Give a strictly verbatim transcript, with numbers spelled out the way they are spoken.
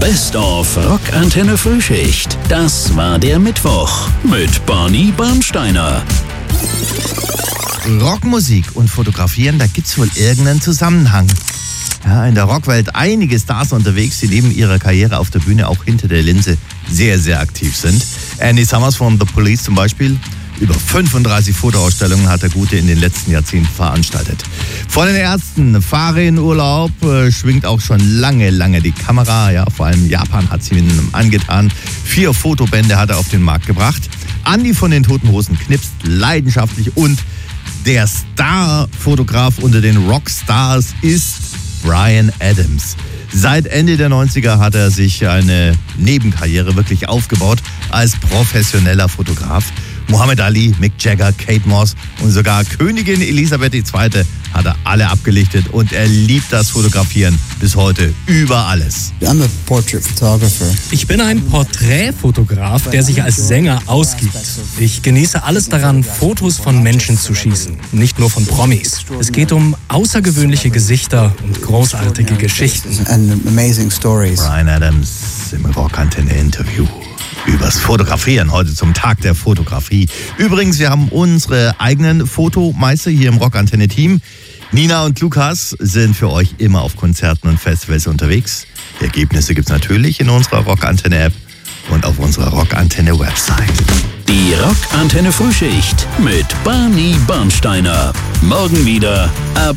Best of Rockantenne Frühschicht. Das war der Mittwoch mit Barney Bernsteiner. Rockmusik und Fotografieren, da gibt's wohl irgendeinen Zusammenhang. Ja, in der Rockwelt einige Stars unterwegs, die neben ihrer Karriere auf der Bühne auch hinter der Linse sehr, sehr aktiv sind. Andy Summers von The Police zum Beispiel. Über fünfunddreißig Fotoausstellungen hat der Gute in den letzten Jahrzehnten veranstaltet. Von den Ärzten, Fahre in Urlaub, äh, schwingt auch schon lange, lange die Kamera. Ja, vor allem Japan hat sie ihm angetan. Vier Fotobände hat er auf den Markt gebracht. Andy von den Toten Hosen knipst leidenschaftlich und der Star-Fotograf unter den Rockstars ist Bryan Adams. Seit Ende der neunziger hat er sich eine Nebenkarriere wirklich aufgebaut als professioneller Fotograf. Muhammad Ali, Mick Jagger, Kate Moss und sogar Königin Elisabeth die Zweite hat er alle abgelichtet und er liebt das Fotografieren bis heute über alles. I'm a portrait photographer. Ich bin ein Porträtfotograf, der sich als Sänger ausgibt. Ich genieße alles daran, Fotos von Menschen zu schießen, nicht nur von Promis. Es geht um außergewöhnliche Gesichter und großartige Geschichten. And amazing stories. Bryan Adams im Rockantenne-Interview übers Fotografieren, heute zum Tag der Fotografie. Übrigens, wir haben unsere eigenen Fotomeister hier im Rockantenne-Team. Nina und Lukas sind für euch immer auf Konzerten und Festivals unterwegs. Die Ergebnisse gibt's natürlich in unserer Rockantenne-App und auf unserer Rockantenne-Website. Die Rockantenne Frühschicht mit Barney Bernsteiner. Morgen wieder ab